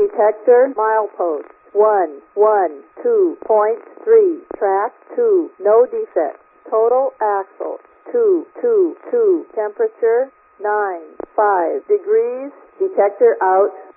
detector milepost 112.3, track 2, no defects. Total axle 222, temperature 95 degrees, detector out.